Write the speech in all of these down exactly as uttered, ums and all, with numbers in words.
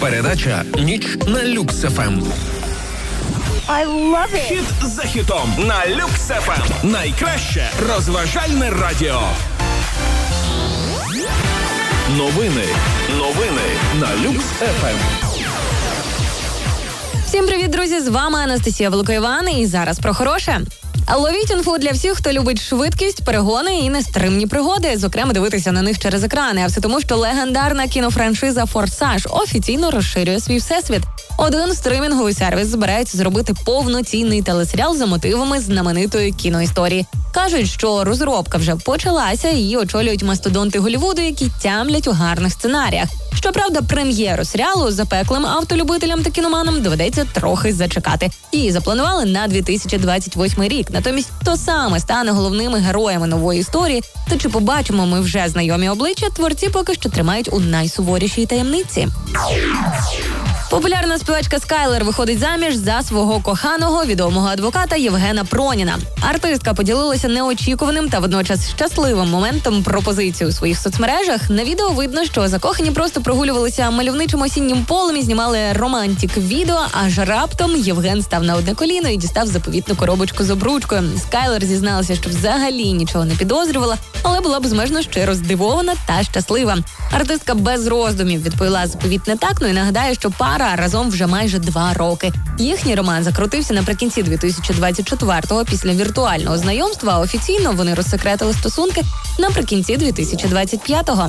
Передача «Ніч на Люкс еф ем». I love it. Хіт за хітом на Люкс еф ем. Найкраще розважальне радіо. Новини. Новини на Люкс еф ем. Всім привіт, друзі! З вами Анастасія Великоїван, і зараз про хороше. Ловіть інфу для всіх, хто любить швидкість, перегони і нестримні пригоди. Зокрема, дивитися на них через екрани. А все тому, що легендарна кінофраншиза «Форсаж» офіційно розширює свій всесвіт. Один стримінговий сервіс збирається зробити повноцінний телесеріал за мотивами знаменитої кіноісторії. Кажуть, що розробка вже почалася, і її очолюють мастодонти Голлівуду, які тямлять у гарних сценаріях. Щоправда, прем'єру серіалу запеклим автолюбителям та кіноманам доведеться трохи зачекати. Її запланували на дві тисячі двадцять восьмий рік. Натомість, хто саме стане головними героями нової історії, та чи побачимо ми вже знайомі обличчя, творці поки що тримають у найсуворішій таємниці. Популярна співачка Скайлер виходить заміж за свого коханого, відомого адвоката Євгена Проніна. Артистка поділилася неочікуваним та водночас щасливим моментом пропозиції у своїх соцмережах. На відео видно, що закохані просто прогулювалися мальовничим осіннім полем і знімали романтик-відео, аж раптом Євген став на одне коліно і дістав заповітну коробочку з обручкою. Скайлер зізналася, що взагалі нічого не підозрювала, але була безмежно щиро здивована та щаслива. Артистка без роздумів відповіла заповітне так, ну і нагадає, що пара разом вже майже два роки. Їхній роман закрутився наприкінці дві тисячі двадцять четвертого після віртуального знайомства, а офіційно вони розсекретили стосунки наприкінці дві тисячі двадцять п'ятого.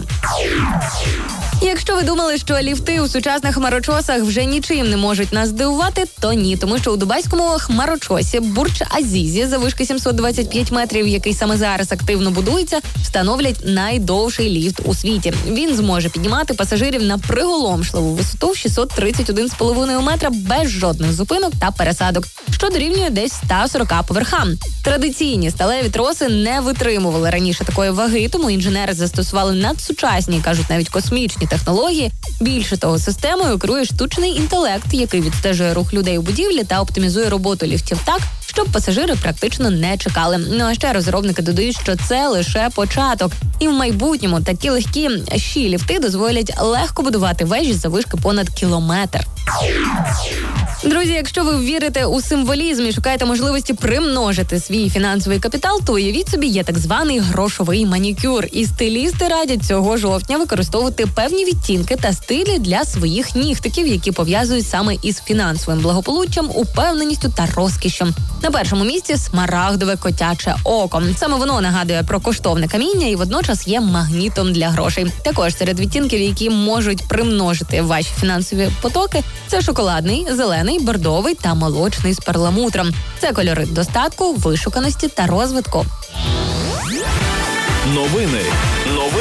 Якщо ви думали, що ліфти у сучасних хмарочосах вже нічим не можуть нас здивувати, то ні, тому що у дубайському хмарочосі Бурдж-Азізі заввишки сімсот двадцять п'ять метрів, який саме зараз активно будується, встановлять найдовший ліфт у світі. Він зможе піднімати пасажирів на приголомшливу висоту в шістсот тридцять один цілих п'ять десятих метра без жодних зупинок та пересадок, що дорівнює десь ста сорока поверхам. Традиційні сталеві троси не витримували раніше такої ваги, тому інженери застосували надсучасні, кажуть, навіть космічні технології. Більше того, системою керує штучний інтелект, який відстежує рух людей у будівлі та оптимізує роботу ліфтів так, щоб пасажири практично не чекали. Ну а ще розробники додають, що це лише початок. І в майбутньому такі легкі щі ліфти дозволять легко будувати вежі заввишки понад кілометр. Друзі, якщо ви вірите у символізм і шукаєте можливості примножити свій фінансовий капітал, то уявіть собі, є так званий грошовий манікюр. І стилісти радять цього жовтня використовувати певні відтінки та стилі для своїх нігтиків, які пов'язують саме із фінансовим благополуччям, упевненістю та розкішшю. На першому місці смарагдове котяче око. Саме воно нагадує про коштовне каміння і водночас є магнітом для грошей. Також серед відтінків, які можуть примножити ваші фінансові потоки, це шоколадний, зелений, бордовий та молочний з перламутром. Це кольори достатку, вишуканості та розвитку. Новини. Новини.